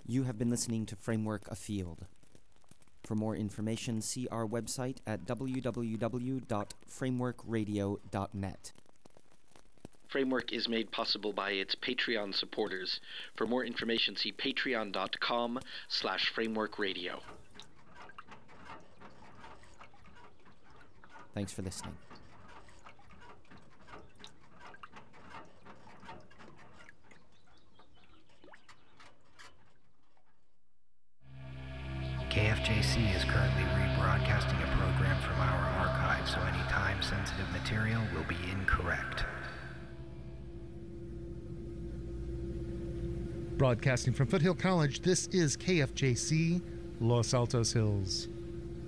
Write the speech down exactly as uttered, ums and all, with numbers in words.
You have been listening to Framework Afield. For more information, see our website at w w w dot framework radio dot net. Framework is made possible by its Patreon supporters. For more information, see patreon.com slash frameworkradio. Thanks for listening. K F J C is currently rebroadcasting a program from our archive, so any time-sensitive material will be incorrect. Broadcasting from Foothill College, this is K F J C, Los Altos Hills.